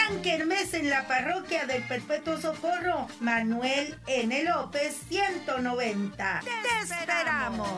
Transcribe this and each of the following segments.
Gran kermés en la parroquia del Perpetuo Socorro, Manuel N. López 190. ¡Te esperamos!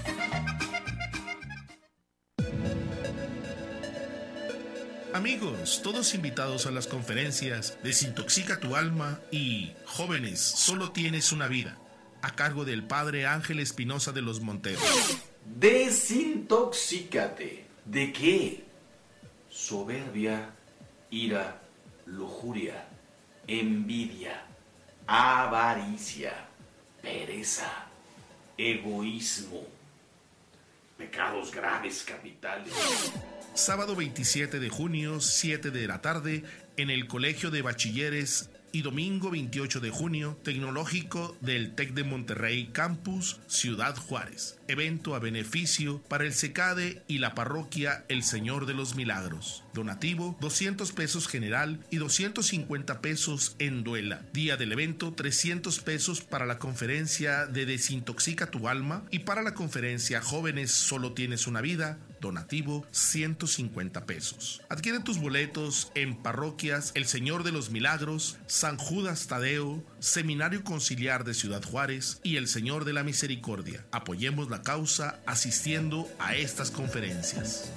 Amigos, todos invitados a las conferencias Desintoxica tu alma y Jóvenes, solo tienes una vida, a cargo del Padre Ángel Espinosa de los Monteros. Desintoxícate. ¿De qué? Soberbia, ira, lujuria, envidia, avaricia, pereza, egoísmo, pecados graves capitales. Sábado 27 de junio, 7 de la tarde, en el Colegio de Bachilleres, y domingo 28 de junio, Tecnológico del TEC de Monterrey Campus, Ciudad Juárez. Evento a beneficio para el CECADE y la parroquia El Señor de los Milagros. Donativo, 200 pesos general y 250 pesos en duela. Día del evento, 300 pesos para la conferencia de Desintoxica tu alma y para la conferencia Jóvenes, solo tienes una vida. Donativo, 150 pesos. Adquiere tus boletos en parroquias El Señor de los Milagros, San Judas Tadeo, Seminario Conciliar de Ciudad Juárez y El Señor de la Misericordia. Apoyemos la causa asistiendo a estas conferencias.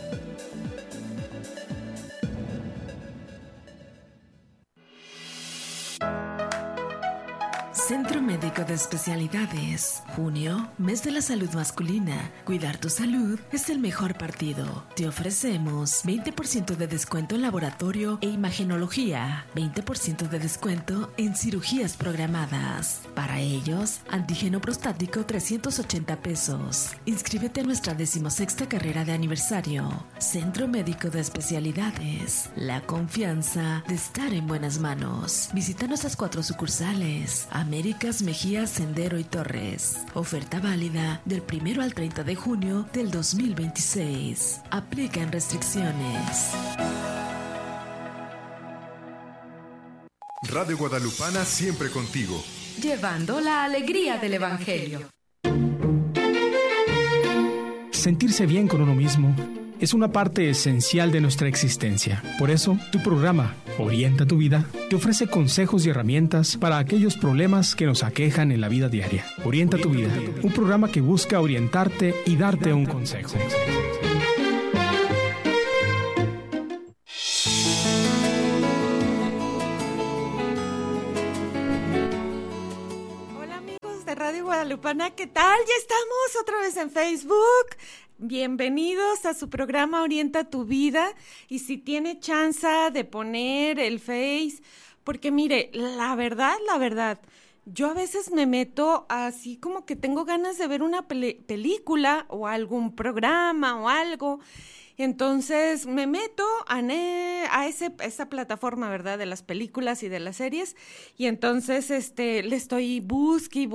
Centro Médico de Especialidades. Junio, mes de la salud masculina. Cuidar tu salud es el mejor partido. Te ofrecemos 20% de descuento en laboratorio e imagenología, 20% de descuento en cirugías programadas. Para ellos, antígeno prostático 380 pesos. Inscríbete a nuestra 16ª carrera de aniversario. Centro Médico de Especialidades. La confianza de estar en buenas manos. Visita nuestras 4 sucursales. Américas, Mejía, Sendero y Torres. Oferta válida del 1 al 30 de junio del 2026. Aplican restricciones. Radio Guadalupana siempre contigo. Llevando la alegría del Evangelio. Sentirse bien con uno mismo es una parte esencial de nuestra existencia. Por eso, tu programa, Orienta tu Vida, te ofrece consejos y herramientas para aquellos problemas que nos aquejan en la vida diaria. Orienta tu Vida, un programa que busca orientarte y darte un consejo. Hola amigos de Radio Guadalupana, ¿qué tal? Ya estamos otra vez en Facebook. Bienvenidos a su programa Orienta tu Vida, y si tiene chance de poner el Face, porque mire, la verdad, yo a veces me meto así como que tengo ganas de ver una película o algún programa o algo. Entonces me meto a esa plataforma, ¿verdad? De las películas y de las series. Y entonces le estoy busque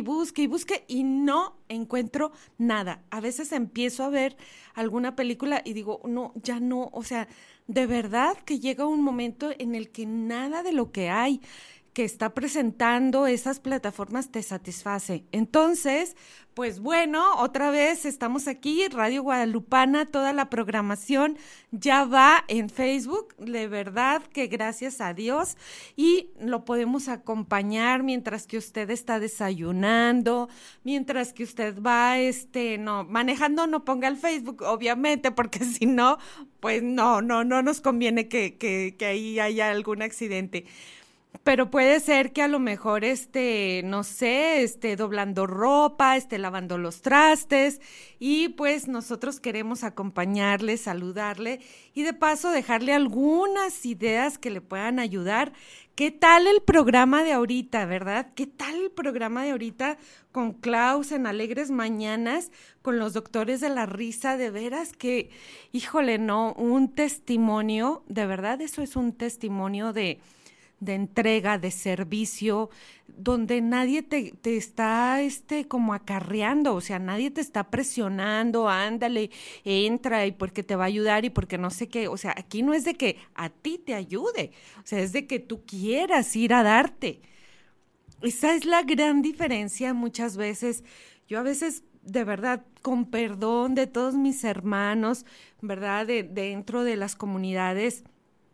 y no encuentro nada. A veces empiezo a ver alguna película y digo, no, ya no. O sea, de verdad que llega un momento en el que nada de lo que hay que está presentando esas plataformas te satisface. Entonces, pues bueno, otra vez estamos aquí, Radio Guadalupana, toda la programación ya va en Facebook, de verdad que gracias a Dios, y lo podemos acompañar mientras que usted está desayunando, mientras que usted va, manejando, no ponga el Facebook, obviamente, porque si no, pues no nos conviene que ahí haya algún accidente. Pero puede ser que a lo mejor no sé, doblando ropa, lavando los trastes, y pues nosotros queremos acompañarle, saludarle y de paso dejarle algunas ideas que le puedan ayudar. ¿Qué tal el programa de ahorita, verdad? ¿Qué tal el programa de ahorita con Klaus en Alegres Mañanas, con los doctores de la risa? De veras que, híjole, no, un testimonio, de verdad eso es un testimonio de entrega, de servicio, donde nadie te está como acarreando, o sea, nadie te está presionando, ándale, entra, y porque te va a ayudar y porque no sé qué, o sea, aquí no es de que a ti te ayude, o sea, es de que tú quieras ir a darte. Esa es la gran diferencia muchas veces. Yo a veces, de verdad, con perdón de todos mis hermanos, ¿verdad?, dentro de las comunidades,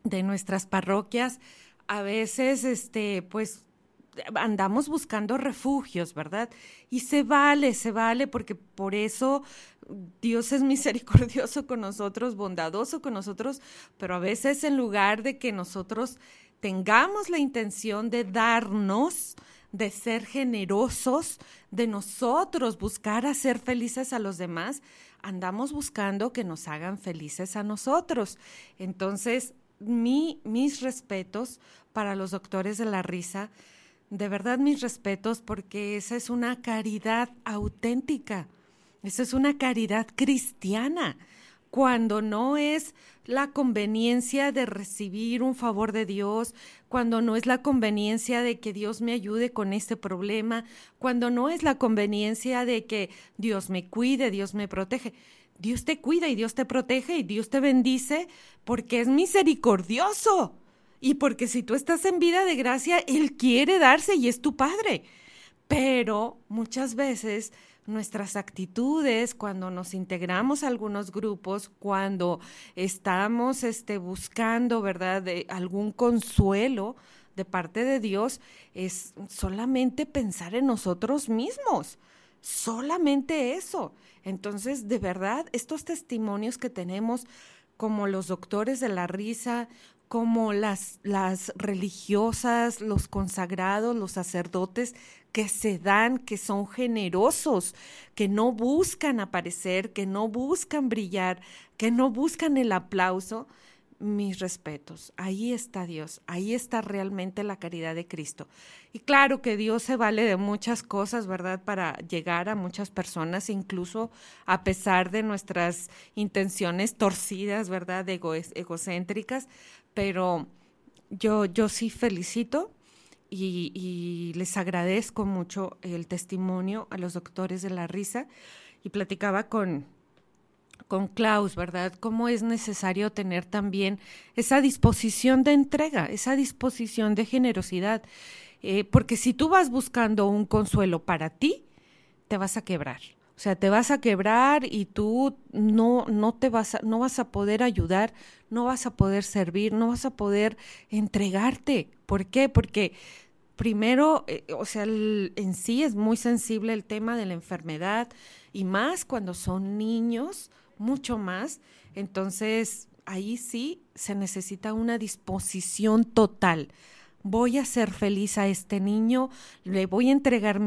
de nuestras parroquias, a veces, pues, andamos buscando refugios, ¿verdad? Y se vale, porque por eso Dios es misericordioso con nosotros, bondadoso con nosotros, pero a veces en lugar de que nosotros tengamos la intención de darnos, de ser generosos, de nosotros buscar hacer felices a los demás, andamos buscando que nos hagan felices a nosotros. Entonces, mis respetos para los doctores de la risa, de verdad mis respetos, porque esa es una caridad auténtica, esa es una caridad cristiana, cuando no es la conveniencia de recibir un favor de Dios, cuando no es la conveniencia de que Dios me ayude con este problema, cuando no es la conveniencia de que Dios me cuide, Dios me protege. Dios te cuida y Dios te protege y Dios te bendice porque es misericordioso. Y porque si tú estás en vida de gracia, Él quiere darse y es tu Padre. Pero muchas veces nuestras actitudes, cuando nos integramos a algunos grupos, cuando estamos buscando, ¿verdad?, de algún consuelo de parte de Dios, es solamente pensar en nosotros mismos. Solamente eso. Entonces, de verdad, estos testimonios que tenemos, como los doctores de la risa, como las religiosas, los consagrados, los sacerdotes que se dan, que son generosos, que no buscan aparecer, que no buscan brillar, que no buscan el aplauso, mis respetos. Ahí está Dios, ahí está realmente la caridad de Cristo. Y claro que Dios se vale de muchas cosas, ¿verdad?, para llegar a muchas personas, incluso a pesar de nuestras intenciones torcidas, ¿verdad?, egocéntricas, pero yo sí felicito y les agradezco mucho el testimonio a los doctores de la risa. Y platicaba con Klaus, ¿verdad?, cómo es necesario tener también esa disposición de entrega, esa disposición de generosidad, porque si tú vas buscando un consuelo para ti, te vas a quebrar. O sea, te vas a quebrar y tú no vas a poder ayudar, no vas a poder servir, no vas a poder entregarte. ¿Por qué? Porque primero, en sí es muy sensible el tema de la enfermedad y más cuando son niños, mucho más. Entonces, ahí sí se necesita una disposición total. Voy a hacer feliz a este niño, le voy a entregar mi